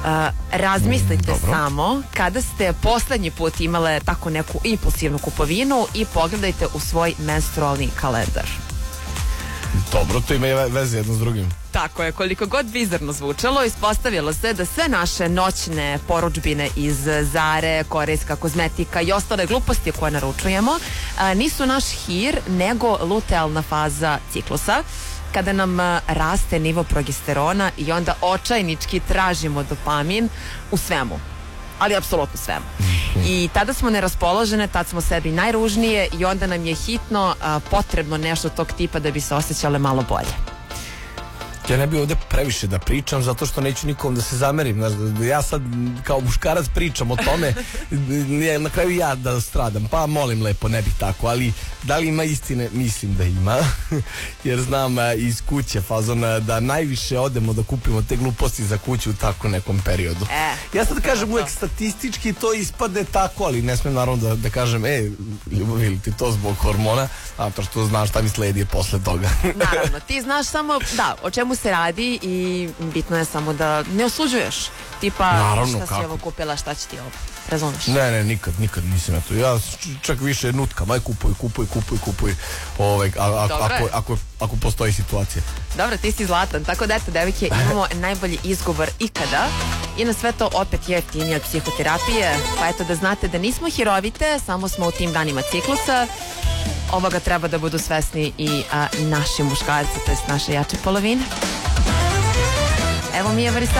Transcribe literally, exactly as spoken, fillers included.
razmislite Dobro. samo kada ste poslednji put imale tako neku impulsivnu kupovinu i pogledajte u svoj menstrualni kalendar. Dobro, to ima veze jedno s drugim. Tako je, koliko god bizarno zvučalo, ispostavilo se da sve naše noćne poručbine iz Zare, korejska kozmetika i ostale gluposti koje naručujemo a, nisu naš hir, nego lutealna faza ciklusa, kada nam a, raste nivo progesterona i onda očajnički tražimo dopamin u svemu. Ali apsolutno svemu. I tada smo neraspoložene, tad smo sebi najružnije i onda nam je hitno a, potrebno nešto tog tipa da bi se osjećale malo bolje. Ja ne bih ovde previše da pričam zato što neću nikom da se zamerim, znaš, da ja sad kao muškarac pričam o tome, na kraju ja da stradam, pa molim lepo, ne bih tako, ali da li ima istine? Mislim da ima, jer znam iz kuće fazon da najviše odemo da kupimo te gluposti za kuću u tako nekom periodu. E, ja sad kažem uvek statistički to ispade tako, ali ne smem naravno da, da kažem, e, ljubav, ili ti to zbog hormona, zato što znaš šta mi sledi posle toga. Naravno, ti znaš samo, da, o čemu se radi i bitno je samo da ne osuđuješ. Tipa, naravno, šta kako? si ovo kupila, šta će ti ovo? Razumeš? Ne, ne, nikad, nikad nisam ja to. Ja čak više nutkam, aj kupuj, kupuj, kupuj, kupuj. Ovaj, a, a, ako, ako, ako postoji situacija. Dobro, ti si zlatan, tako da eto, devojke, imamo najbolji izgovor ikada i na sve to opet jeftinije od psihoterapije, pa eto da znate da nismo hirovite, samo smo u tim danima ciklusa. Ovoga treba da budu svesni i a, naši muškarci, to jest naše jače polovine. Evo mi je Varisa.